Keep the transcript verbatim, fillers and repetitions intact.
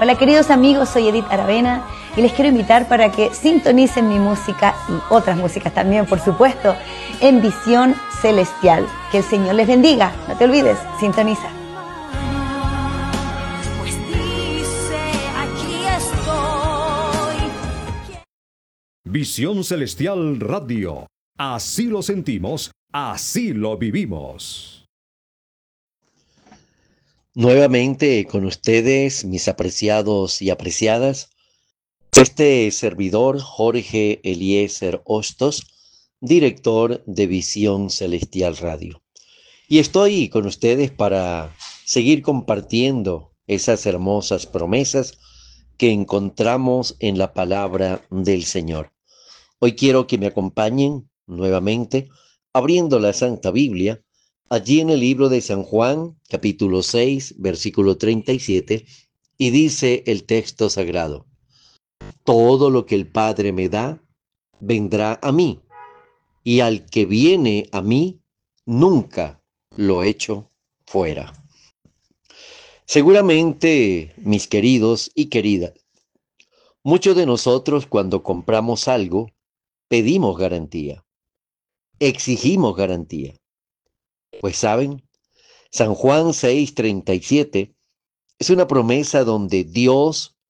Hola queridos amigos, soy Edith Aravena y les quiero invitar para que sintonicen mi música y otras músicas también, por supuesto, en Visión Celestial. Que el Señor les bendiga. No te olvides, sintoniza. Pues dice, aquí estoy. Visión Celestial Radio. Así lo sentimos, así lo vivimos. Nuevamente con ustedes, mis apreciados y apreciadas, este servidor Jorge Eliezer Hostos, director de Visión Celestial Radio. Y estoy con ustedes para seguir compartiendo esas hermosas promesas que encontramos en la palabra del Señor. Hoy quiero que me acompañen nuevamente abriendo la Santa Biblia, allí en el libro de San Juan, capítulo seis, versículo treinta y siete, y dice el texto sagrado: todo lo que el Padre me da, vendrá a mí, y al que viene a mí, nunca lo echo fuera. Seguramente, mis queridos y queridas, muchos de nosotros cuando compramos algo, pedimos garantía, exigimos garantía. Pues saben, San Juan seis treinta y siete es una promesa donde Dios